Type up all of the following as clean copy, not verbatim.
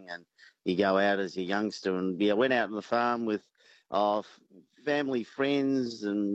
and you go out as a youngster. And I went out on the farm with uh, family, friends, and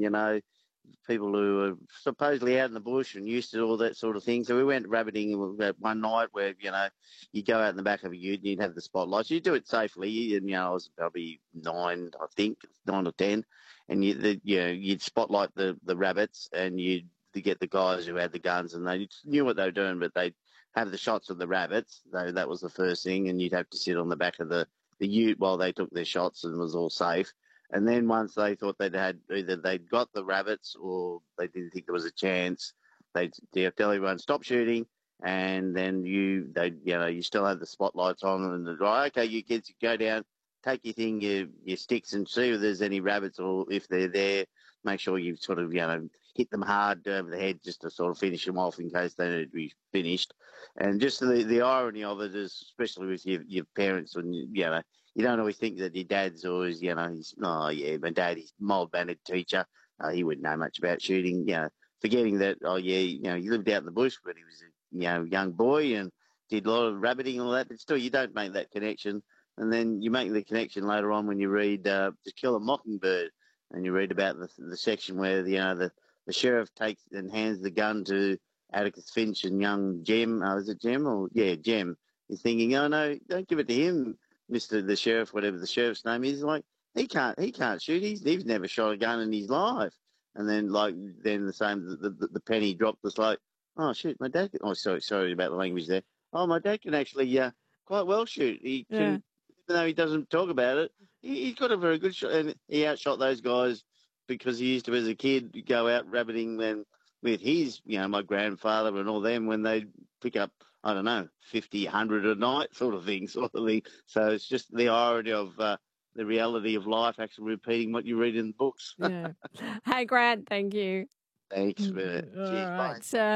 people who were supposedly out in the bush and used to all that sort of thing. So we went rabbiting one night where, you go out in the back of a ute and you'd have the spotlights. You do it safely. And, I was probably 9, I think, 9 or 10. And you'd spotlight the rabbits, and you'd get the guys who had the guns, and they knew what they were doing, but they'd have the shots of the rabbits. That was the first thing. And you'd have to sit on the back of the ute while they took their shots and it was all safe. And then once they thought either they'd got the rabbits or they didn't think there was a chance, they'd tell everyone stop shooting, and then you still have the spotlights on, and they're like, okay, you kids, go down, take your thing, your sticks, and see if there's any rabbits, or if they're there, make sure you sort of hit them hard over the head just to sort of finish them off in case they need to be finished. And just the irony of it is, especially with your parents, when you don't always think that your dad's always, oh yeah, my dad, he's a mild-mannered teacher. He wouldn't know much about shooting, forgetting that, oh yeah, he lived out in the bush, but he was a, young boy and did a lot of rabbiting and all that, but still you don't make that connection. And then you make the connection later on when you read To Kill a Mockingbird, and you read about the section where, the sheriff takes and hands the gun to Atticus Finch and young Jem. Is it Jem? Jem. He's thinking, oh no, don't give it to him, Mr. the Sheriff, whatever the sheriff's name is. Like, he can't shoot. He's never shot a gun in his life. And then the same, the penny dropped. Was like, oh shit, my dad. Oh, sorry about the language there. Oh, my dad can actually quite well shoot. He can, even though he doesn't talk about it. He's got a very good shot, and he outshot those guys because he used to, as a kid, go out rabbiting then with his, my grandfather and all them, when they pick up, I don't know, 50, 100 a night sort of thing. So it's just the irony of the reality of life actually repeating what you read in the books. Yeah. Hey, Grant, thank you. Thanks for it. Cheers, bye.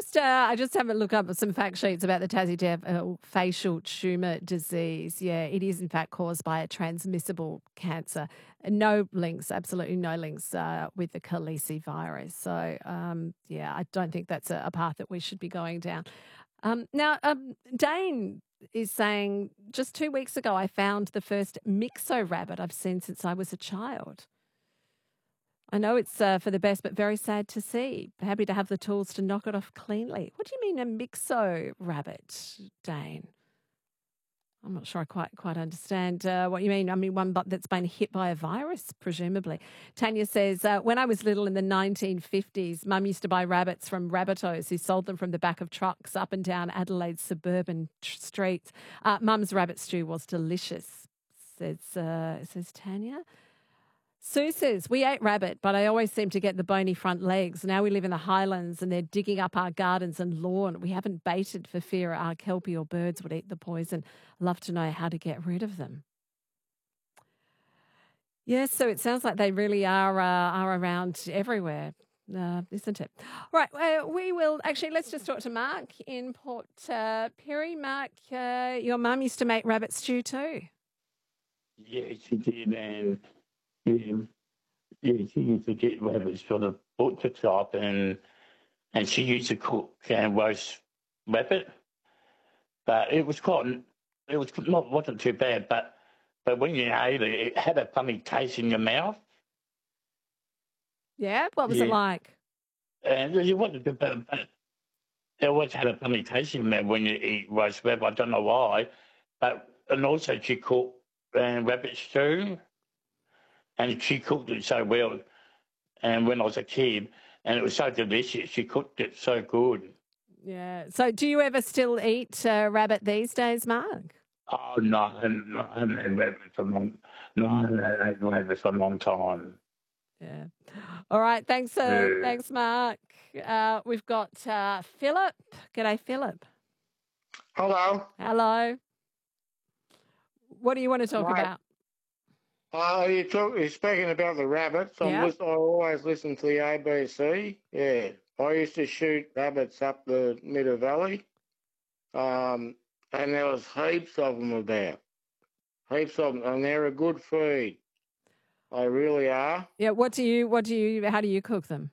I just have a look up some fact sheets about the Tassie deaf facial tumour disease. Yeah, it is in fact caused by a transmissible cancer. No links, absolutely no links with the Khaleesi virus. So, I don't think that's a path that we should be going down. Now, Dane is saying, just 2 weeks ago, I found the first Mixo rabbit I've seen since I was a child. I know it's for the best, but very sad to see. Happy to have the tools to knock it off cleanly. What do you mean a Mixo rabbit, Dane? I'm not sure I quite understand what you mean. I mean, one that's been hit by a virus, presumably. Tanya says, when I was little in the 1950s, Mum used to buy rabbits from rabbitohs who sold them from the back of trucks up and down Adelaide's suburban streets. Mum's rabbit stew was delicious, says Tanya. Sue says, we ate rabbit, but I always seem to get the bony front legs. Now we live in the Highlands and they're digging up our gardens and lawn. We haven't baited for fear our kelpie or birds would eat the poison. Love to know how to get rid of them. Yes, so it sounds like they really are around everywhere, isn't it? Right, we will actually, let's just talk to Mark in Port Pirie. Mark, your mum used to make rabbit stew too. Yeah, she did, and she used to get rabbits from the butcher shop, and she used to cook and roast rabbit. But it wasn't too bad. But when you ate it, it had a funny taste in your mouth. Yeah, what was it like? And it wasn't too bad, but it always had a funny taste in your mouth when you eat roast rabbit. I don't know why, and also she cooked rabbit stew. And she cooked it so well, and when I was a kid, and it was so delicious. She cooked it so good. Yeah. So do you ever still eat rabbit these days, Mark? Oh, no, I haven't had rabbit for a long time. Yeah. All right. Thanks, Mark. We've got Philip. G'day, Philip. Hello. Hello. What do you want to talk about? You're speaking about the rabbits. I always listen to the ABC. Yeah, I used to shoot rabbits up the Middle Valley, and there was heaps of them about. Heaps of them, and they're a good feed. They really are. Yeah. How do you cook them?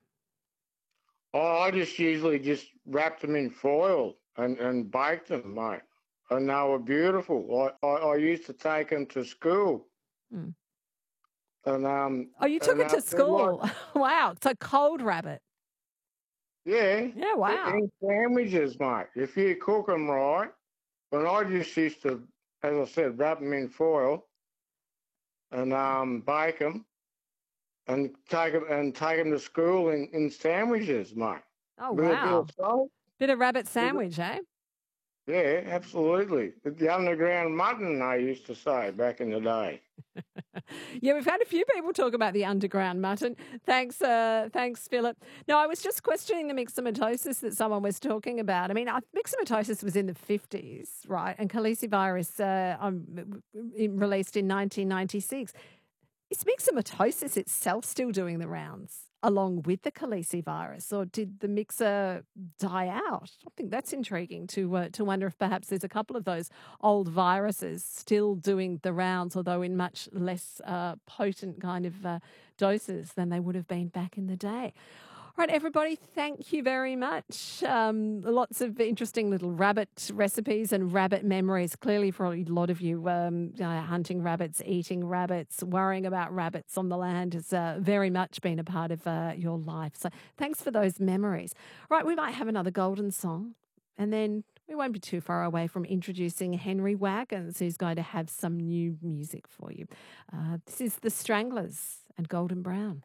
I just usually wrapped them in foil and baked them, mate. and they were beautiful. I used to take them to school. Mm. And Oh, you took it to school? Wow. So cold rabbit. Yeah. Yeah, wow. In sandwiches, mate. If you cook them right, and I just used to, as I said, wrap them in foil and bake them and take them to school in sandwiches, mate. Oh, With a bit wow. of salt. Bit of rabbit sandwich, eh? Yeah, absolutely. The underground mutton, I used to say back in the day. Yeah, we've had a few people talk about the underground mutton. Thanks, Philip. No, I was just questioning the myxomatosis that someone was talking about. I mean, myxomatosis was in the 50s, right? And calicivirus released in 1996. Is myxomatosis itself still doing the rounds along with the calicivirus, or did the mixer die out? I think that's intriguing to wonder if perhaps there's a couple of those old viruses still doing the rounds, although in much less potent kind of doses than they would have been back in the day. All right, everybody, thank you very much. Lots of interesting little rabbit recipes and rabbit memories. Clearly, for a lot of you, hunting rabbits, eating rabbits, worrying about rabbits on the land has very much been a part of your life. So thanks for those memories. Right, we might have another golden song, and then we won't be too far away from introducing Henry Wagons, who's going to have some new music for you. This is The Stranglers and Golden Brown.